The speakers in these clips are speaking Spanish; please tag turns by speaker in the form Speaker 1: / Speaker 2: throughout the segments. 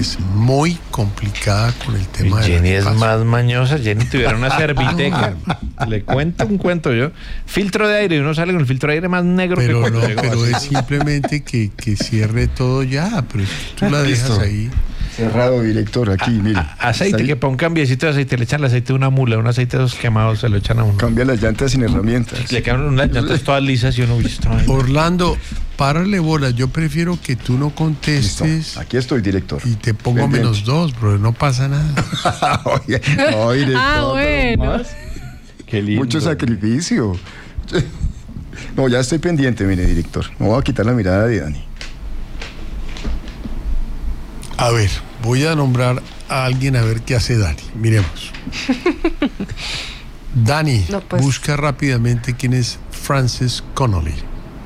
Speaker 1: es muy complicada con el tema de
Speaker 2: Jenny es más mañosa. Jenny tuviera una serviteca. Le cuento un cuento yo. Filtro de aire, uno sale con el filtro de aire más negro
Speaker 1: pero
Speaker 2: que cuando
Speaker 1: no,
Speaker 2: llegó
Speaker 1: pero
Speaker 2: así.
Speaker 1: es simplemente que cierre todo ya, pero tú la dejas
Speaker 3: Listo.
Speaker 1: ahí.
Speaker 3: Cerrado, director, aquí, mire.
Speaker 2: Aceite,
Speaker 3: Está
Speaker 2: que para un cambiecito de aceite le echan el aceite de una mula, un aceite de esos quemados se lo echan a uno.
Speaker 3: Cambia las llantas sin herramientas.
Speaker 2: Le quedan unas llantas todas lisas y uno está
Speaker 1: Orlando, párale bolas, yo prefiero que tú no
Speaker 3: Listo.
Speaker 1: contestes
Speaker 3: Aquí estoy, director.
Speaker 1: y te pongo
Speaker 3: Pendiente.
Speaker 1: -2, bro, no pasa nada.
Speaker 3: Oye, no, director,
Speaker 4: bueno.
Speaker 2: Qué lindo.
Speaker 3: mucho sacrificio. No, ya estoy pendiente, mire, director. No voy a quitar la mirada de Dani.
Speaker 1: A ver, voy a nombrar a alguien a ver qué hace Dani. Miremos. Dani,
Speaker 4: No, pues.
Speaker 1: busca rápidamente quién es Frances Connolly.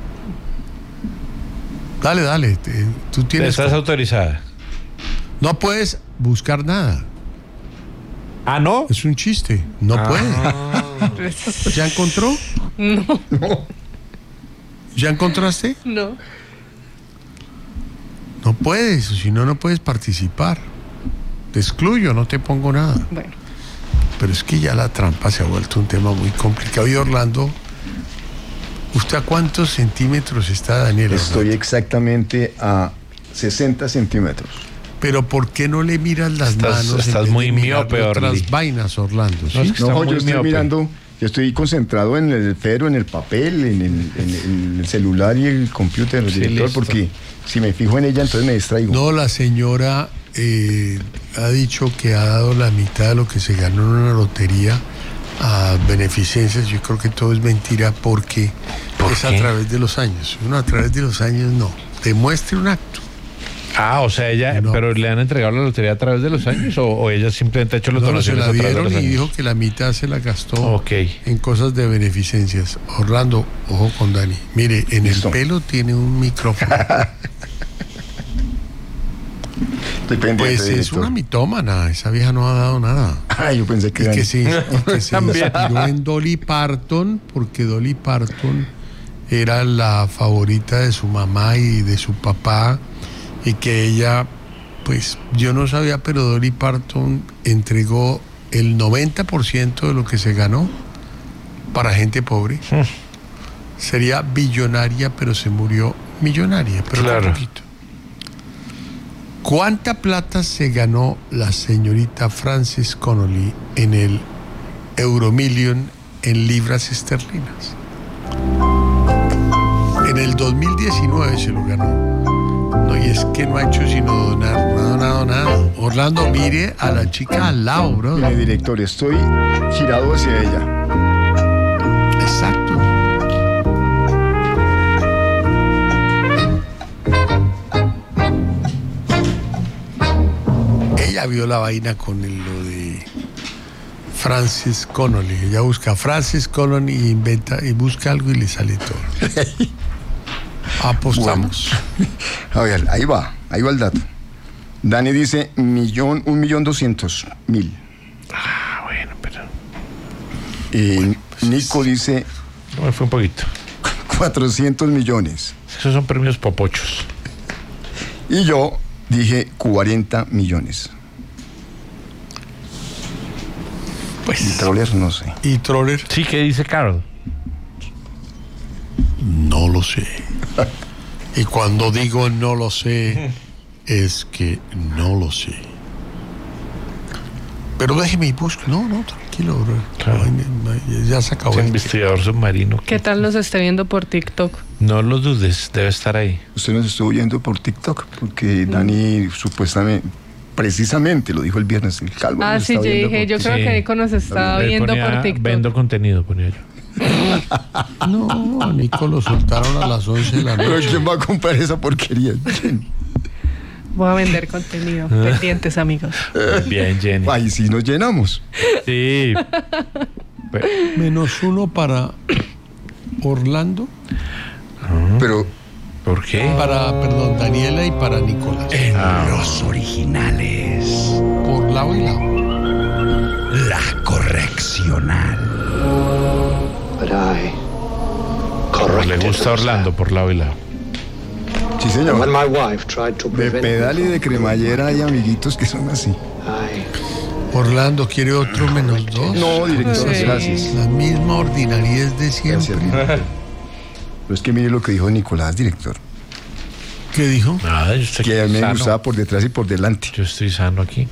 Speaker 1: Dale, tú tienes...
Speaker 2: Estás autorizada.
Speaker 1: No puedes buscar nada.
Speaker 2: Ah, ¿no?
Speaker 1: Es un chiste. No puedes. ¿Ya encontró?
Speaker 4: No,
Speaker 1: ¿Ya encontraste?
Speaker 4: no.
Speaker 1: No puedes, si no, no puedes participar. Te excluyo, no te pongo nada.
Speaker 4: Bueno,
Speaker 1: Pero es que ya la trampa se ha vuelto un tema muy complicado. Y Orlando, ¿usted a cuántos centímetros está, Daniel?
Speaker 3: Estoy exactamente a 60 centímetros.
Speaker 1: Pero ¿por qué no le miras las
Speaker 2: Estás
Speaker 1: manos? en
Speaker 2: muy
Speaker 1: vez de mirar
Speaker 2: miope,
Speaker 1: otras
Speaker 2: Orly.
Speaker 1: vainas, Orlando. ¿sí?
Speaker 2: No, es que está
Speaker 3: No,
Speaker 2: muy
Speaker 3: yo estoy
Speaker 2: miope.
Speaker 3: mirando, yo estoy concentrado en el esfero, en el papel, en el celular y el computer,
Speaker 2: Sí,
Speaker 3: director,
Speaker 2: listo.
Speaker 3: porque si me fijo en ella, entonces me distraigo.
Speaker 1: No, la señora ha dicho que ha dado la mitad de lo que se ganó en una lotería a beneficencias. Yo creo que todo es mentira porque
Speaker 2: ¿Por
Speaker 1: es
Speaker 2: qué?
Speaker 1: a través de los años. Uno a través de los años no. Demuestre un acto.
Speaker 2: Ah, o sea, ella,
Speaker 1: No.
Speaker 2: pero le han entregado la lotería a través de los años o ella simplemente ha hecho las
Speaker 1: No, se
Speaker 2: donaciones
Speaker 1: la
Speaker 2: a través de
Speaker 1: dieron
Speaker 2: los
Speaker 1: y
Speaker 2: años.
Speaker 1: dijo que la mitad se la gastó
Speaker 2: Ok.
Speaker 1: en cosas de beneficencias. Orlando, ojo con Dani. Mire, en
Speaker 3: Listo.
Speaker 1: el pelo tiene un micrófono.
Speaker 3: Estoy pendiente,
Speaker 1: Pues es
Speaker 3: director.
Speaker 1: una mitómana. Esa vieja no ha dado nada.
Speaker 3: Ay, yo pensé que
Speaker 1: Y
Speaker 3: era...
Speaker 1: que se
Speaker 2: También.
Speaker 1: inspiró en Dolly Parton, porque Dolly Parton era la favorita de su mamá y de su papá, y que ella, pues yo no sabía, pero Dolly Parton entregó el 90% de lo que se ganó para gente pobre. Sería billonaria, pero se murió millonaria, pero
Speaker 2: Claro.
Speaker 1: un poquito. ¿Cuánta plata se ganó la señorita Frances Connolly en el Euromillion en libras esterlinas? En el 2019 se lo ganó. No, y es que no ha hecho sino donar, no ha donado nada. Orlando, mire a la chica al lado, bro.
Speaker 3: Mire, director, estoy girado hacia ella.
Speaker 1: Exacto. Ella vio la vaina con lo de Frances Connolly. Ella busca Frances Connolly y inventa y busca algo y le sale todo. Apostamos.
Speaker 3: A ver, ahí va el dato. Dani dice 1.200.000.
Speaker 2: Ah, bueno, pero
Speaker 3: Nico dice
Speaker 2: no me fue un poquito.
Speaker 3: 400 millones.
Speaker 2: Esos son premios popochos.
Speaker 3: Y yo dije 40 millones.
Speaker 1: Pues.
Speaker 3: Y Troller no sé.
Speaker 1: ¿Y Troller?
Speaker 2: Sí, ¿qué dice Carol?
Speaker 1: No lo sé. Y cuando digo no lo sé, es que no lo sé. Pero déjeme y busque. No, tranquilo, bro.
Speaker 2: Claro.
Speaker 1: Ya se acabó.
Speaker 2: Es
Speaker 1: el
Speaker 2: investigador submarino.
Speaker 4: ¿Qué tal nos esté viendo por TikTok?
Speaker 2: No lo dudes, debe estar ahí.
Speaker 3: Usted nos estuvo oyendo por TikTok porque Dani supuestamente, precisamente lo dijo el viernes, el calvo.
Speaker 4: Ah,
Speaker 3: nos
Speaker 4: sí, yo
Speaker 3: está viendo
Speaker 4: dije,
Speaker 3: por
Speaker 4: yo creo
Speaker 2: Sí.
Speaker 4: que Nico nos está
Speaker 2: Él
Speaker 4: viendo
Speaker 2: ponía,
Speaker 4: por TikTok.
Speaker 2: Vendo contenido, ponía yo.
Speaker 1: No, a Nico lo soltaron a las 11 de la
Speaker 3: Pero
Speaker 1: noche.
Speaker 3: ¿quién va a comprar esa porquería?
Speaker 4: Voy a vender contenido. Pendientes, amigos.
Speaker 2: Bien, Jenny.
Speaker 3: Ay, sí nos llenamos.
Speaker 2: Sí.
Speaker 1: -1 para Orlando,
Speaker 3: Pero
Speaker 2: ¿Por qué?
Speaker 1: perdón, Daniela y para Nicolás.
Speaker 5: Los originales.
Speaker 1: Por lado y lado.
Speaker 5: La correccional.
Speaker 2: Le gusta Orlando por lado y lado.
Speaker 3: sí, Sí,
Speaker 6: And
Speaker 3: señor.
Speaker 6: when my wife tried to
Speaker 3: De
Speaker 6: prevent me
Speaker 3: pedal y
Speaker 6: from
Speaker 3: de cremallera hay amiguitos que son así.
Speaker 1: Orlando, ¿quiere otro menos 2?
Speaker 3: No, director,
Speaker 4: Sí.
Speaker 3: gracias.
Speaker 1: La misma ordinariedad de siempre.
Speaker 3: Gracias, director. Pero es que mire lo que dijo Nicolás, director.
Speaker 1: ¿Qué dijo?
Speaker 2: Nada, yo estoy
Speaker 3: Que a mí me
Speaker 2: sano.
Speaker 3: gustaba por detrás y por delante.
Speaker 2: Yo estoy sano aquí.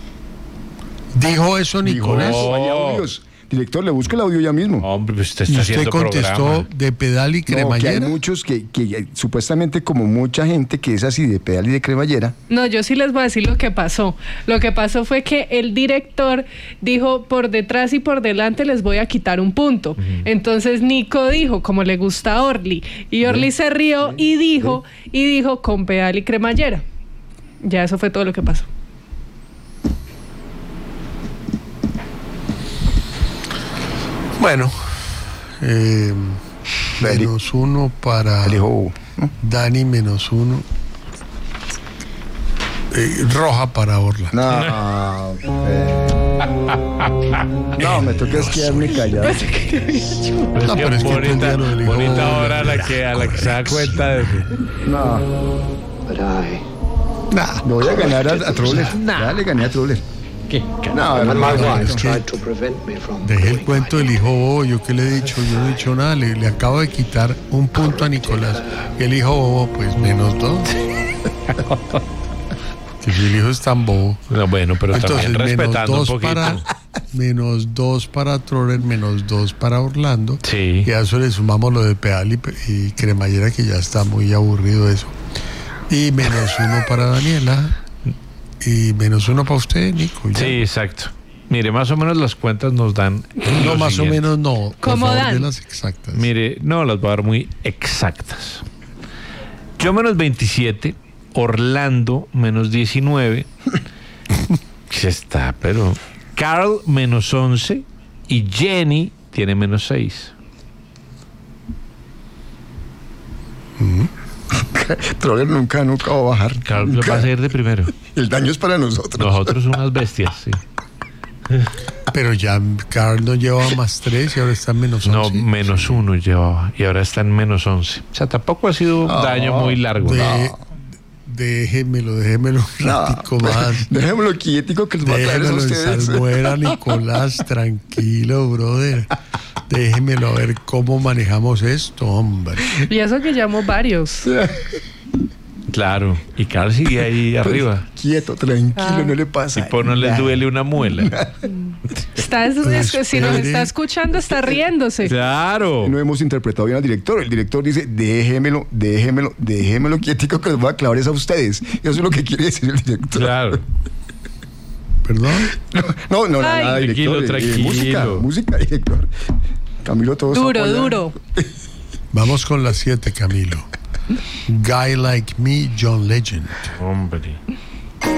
Speaker 1: ¿Dijo eso Nicolás?
Speaker 3: Dijo, hay audios. Director, le busco el audio ya mismo.
Speaker 2: Hombre, pues usted
Speaker 1: Y
Speaker 2: está
Speaker 1: usted
Speaker 2: haciendo
Speaker 1: contestó
Speaker 2: programa.
Speaker 1: de pedal y
Speaker 3: No, que hay
Speaker 1: cremallera.
Speaker 3: muchos que supuestamente como mucha gente que es así de pedal y de cremallera.
Speaker 4: No, yo sí les voy a decir lo que pasó. Lo que pasó fue que el director dijo por detrás y por delante les voy a quitar un punto. Entonces Nico dijo, como le gusta a Orly, y Orly se rió y dijo con pedal y cremallera. Ya eso fue todo lo que pasó.
Speaker 1: Bueno, menos 1 para
Speaker 3: Le dijo, ¿no?
Speaker 1: Dani, menos 1. Roja para Orlando.
Speaker 3: No, no, me toca es quedarme callado.
Speaker 1: No, pero es que entendía lo del hijo.
Speaker 2: bonita hora a la que se da cuenta de eso.
Speaker 3: No,
Speaker 6: But
Speaker 1: Nah,
Speaker 3: lo voy a ganar a Troller. Ya le gané a Troller.
Speaker 2: ¿Qué?
Speaker 3: No,
Speaker 6: when my
Speaker 3: no,
Speaker 6: wife
Speaker 1: es que
Speaker 6: tried to prevent me from
Speaker 1: dejé el
Speaker 6: doing
Speaker 1: cuento
Speaker 6: my
Speaker 1: del hijo bobo. Yo qué le he dicho, yo no he dicho nada. Le acabo de quitar un punto a Nicolás. Y el hijo bobo, pues menos 2. Que si el hijo es tan bobo.
Speaker 2: No, bueno, pero
Speaker 1: Entonces,
Speaker 2: también
Speaker 1: menos
Speaker 2: respetando un
Speaker 1: 2
Speaker 2: poquito.
Speaker 1: menos 2 para Troller, menos 2 para Orlando.
Speaker 2: Sí.
Speaker 1: Y a eso le sumamos lo de pedal y cremallera, que ya está muy aburrido eso. Y menos 1 para Daniela. Y menos 1 para usted, Nico. ya.
Speaker 2: Sí, exacto. Mire, más o menos las cuentas nos dan.
Speaker 1: No,
Speaker 2: lo
Speaker 1: más o
Speaker 2: siguiente.
Speaker 1: menos no. Por
Speaker 4: ¿Cómo
Speaker 1: favor,
Speaker 4: dan?
Speaker 1: de las exactas.
Speaker 2: Mire, no, las voy a dar muy exactas. Yo menos 27, Orlando menos 19. Que está, pero. Carl menos 11 y Jenny tiene menos 6.
Speaker 3: Troller nunca va a bajar.
Speaker 2: Carl
Speaker 3: Nunca.
Speaker 2: va a seguir de primero.
Speaker 3: El daño es para nosotros.
Speaker 2: Nosotros unas bestias, sí.
Speaker 1: Pero ya Carl no llevaba más 3 y ahora está en menos 11.
Speaker 2: No, menos 1 llevaba y ahora está en menos 11. O sea, tampoco ha sido un daño muy largo.
Speaker 1: Déjemelo un ratico más.
Speaker 3: Déjemelo quietico que les va a traer a
Speaker 1: Déjemelo en
Speaker 3: ustedes.
Speaker 1: salmuera, Nicolás, tranquilo, brother. Déjemelo a ver cómo manejamos esto, hombre.
Speaker 4: Y eso que llamo varios.
Speaker 2: Claro. Y Carl sigue ahí arriba.
Speaker 3: Quieto, tranquilo, no le pasa.
Speaker 2: Tipo, no les duele una muela.
Speaker 4: Si nos está escuchando, está riéndose.
Speaker 2: Claro.
Speaker 3: No hemos interpretado bien al director. El director dice, déjemelo quietico que les va a clavar eso a ustedes. Eso es lo que quiere decir el director.
Speaker 2: Claro.
Speaker 1: ¿Perdón?
Speaker 3: No,
Speaker 4: Ay.
Speaker 3: nada, director.
Speaker 2: Tranquilo.
Speaker 3: Música, director. Camilo, todo
Speaker 4: Duro.
Speaker 1: Vamos con las 7, Camilo. Guy Like Me, John Legend.
Speaker 2: Hombre.